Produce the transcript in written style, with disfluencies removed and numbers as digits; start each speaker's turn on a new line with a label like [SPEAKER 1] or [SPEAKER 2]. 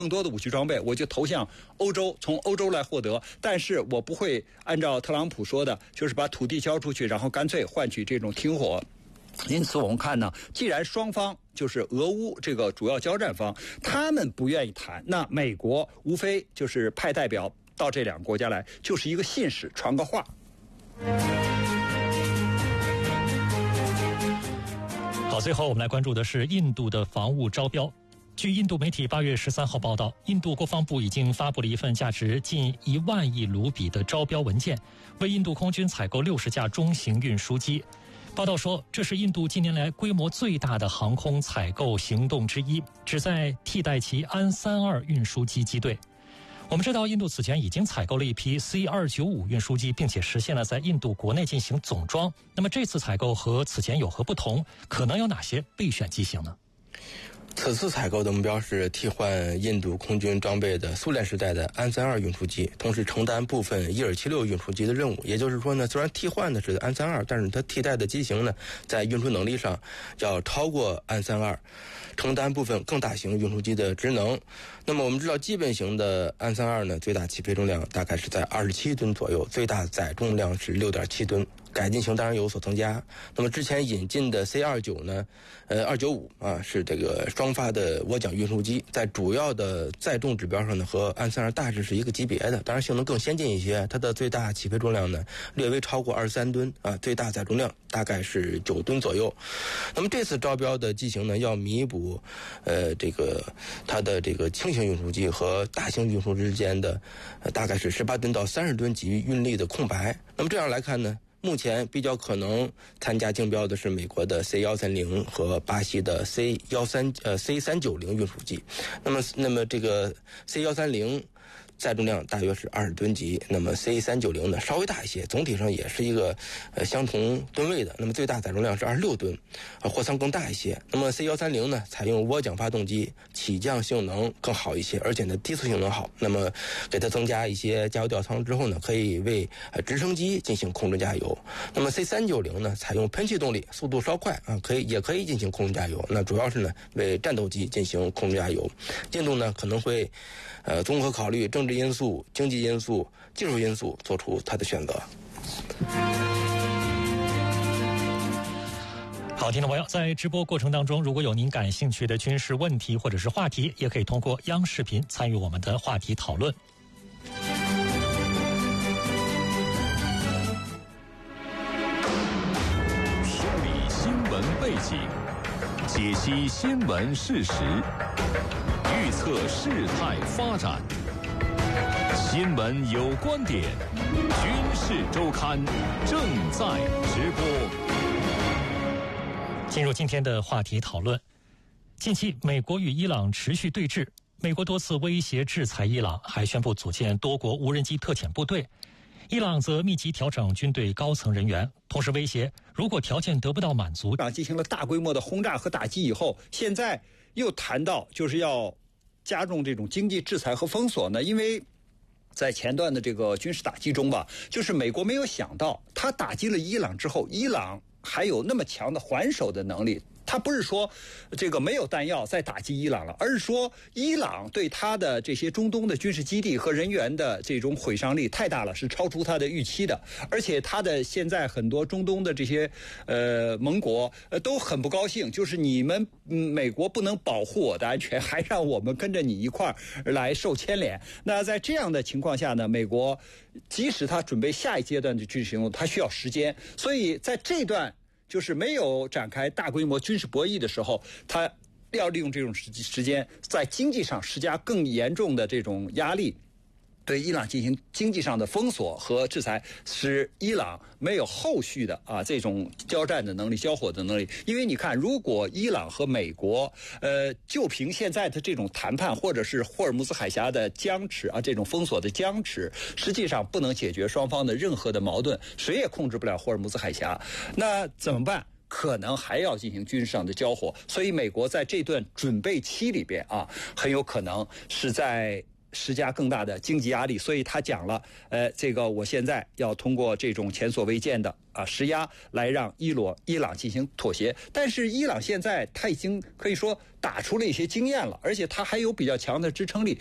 [SPEAKER 1] 更多的武器装备，我就投向欧洲，从欧洲来获得，但是我不会按照特朗普说的，就是把土地交出去，然后干脆换取这种停火。因此我们看呢，既然双方就是俄乌这个主要交战方，他们不愿意谈，那美国无非就是派代表到这两个国家来，就是一个信使，传个话。
[SPEAKER 2] 好，最后我们来关注的是印度的防务招标。据印度媒体8月13号报道，印度国防部已经发布了一份价值近1万亿卢比的招标文件，为印度空军采购60架中型运输机。报道说，这是印度近年来规模最大的航空采购行动之一，旨在替代其安32运输机机队。我们知道，印度此前已经采购了一批 C295 运输机，并且实现了在印度国内进行总装。那么这次采购和此前有何不同？可能有哪些备选机型呢？
[SPEAKER 3] 此次采购的目标是替换印度空军装备的苏联时代的安32运输机，同时承担部分伊尔76运输机的任务。也就是说呢，虽然替换的是安32，但是它替代的机型呢，在运输能力上要超过安32，承担部分更大型运输机的职能。那么我们知道，基本型的安32呢，最大起飞重量大概是在27吨左右，最大载重量是6.7吨。改进型当然有所增加。那么之前引进的 C29 呢，295啊，是这个双发的涡桨运输机，在主要的载重指标上呢，和安32大致是一个级别的，当然性能更先进一些。它的最大起飞重量呢，略微超过23吨啊，最大载重量大概是9吨左右。那么这次招标的机型呢，要弥补这个它的这个轻型运输机和大型运输之间的大概是18吨到30吨级运力的空白。那么这样来看呢，目前比较可能参加竞标的是美国的 C130 和巴西的 C390 运输机。那么这个 C130载重量大约是20吨级，那么 C390 呢稍微大一些，总体上也是一个相同吨位的，那么最大载重量是26吨，货舱更大一些。那么 C130 呢采用涡桨发动机，起降性能更好一些，而且呢低速性能好。那么给它增加一些加油吊舱之后呢，可以为直升机进行空中加油。那么 C390 呢采用喷气动力，速度稍快啊，也可以进行空中加油。那主要是呢为战斗机进行空中加油。印度呢可能会综合考虑政治因素、经济因素、技术因素，做出它的选择。
[SPEAKER 2] 好，听众朋友，在直播过程当中，如果有您感兴趣的军事问题或者是话题，也可以通过央视频参与我们的话题讨论。
[SPEAKER 4] 梳理新闻背景，解析新闻事实，预测事态发展。新闻有观点，军事周刊正在直播。
[SPEAKER 2] 进入今天的话题讨论。近期美国与伊朗持续对峙，美国多次威胁制裁伊朗，还宣布组建多国无人机特遣部队。伊朗则密集调整军队高层人员，同时威胁如果条件得不到满足，
[SPEAKER 1] 进行了大规模的轰炸和打击以后，现在又谈到就是要加重这种经济制裁和封锁呢？因为在前段的这个军事打击中吧，就是美国没有想到，他打击了伊朗之后，伊朗还有那么强的还手的能力。他不是说这个没有弹药再打击伊朗了，而是说伊朗对他的这些中东的军事基地和人员的这种毁伤力太大了，是超出他的预期的。而且他的现在很多中东的这些盟国都很不高兴，就是你们美国不能保护我的安全，还让我们跟着你一块儿来受牵连。那在这样的情况下呢，美国即使他准备下一阶段的军事行动，他需要时间，所以在这段就是没有展开大规模军事博弈的时候，他要利用这种时间在经济上施加更严重的这种压力，对伊朗进行经济上的封锁和制裁，使伊朗没有后续的这种交战的能力、交火的能力。因为你看，如果伊朗和美国就凭现在的这种谈判，或者是霍尔木兹海峡的僵持这种封锁的僵持，实际上不能解决双方的任何的矛盾，谁也控制不了霍尔木兹海峡，那怎么办？可能还要进行军事上的交火。所以美国在这段准备期里边很有可能是在施加更大的经济压力，所以他讲了，这个我现在要通过这种前所未见的施压来让伊朗进行妥协。但是伊朗现在他已经可以说打出了一些经验了，而且他还有比较强的支撑力。